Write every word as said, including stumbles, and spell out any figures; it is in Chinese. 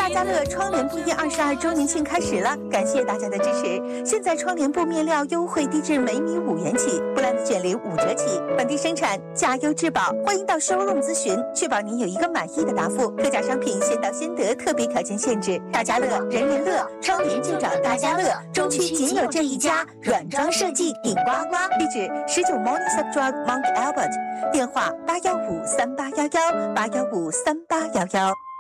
大家乐窗帘布业二十二周年庆开始了，感谢大家的支持。现在窗帘布面料优惠低至每米五元起，布兰的卷帘五折起，本地生产，价优质保。欢迎到 showroom 咨询，确保您有一个满意的答复。特价商品先到先得，特别条件限制。大家乐，人人乐，窗帘就找大家乐，中区仅有这一家，软装设计顶呱呱。地址十九 Morningside Drive Mount Albert， 电话八幺五三八幺幺八幺五三八幺幺。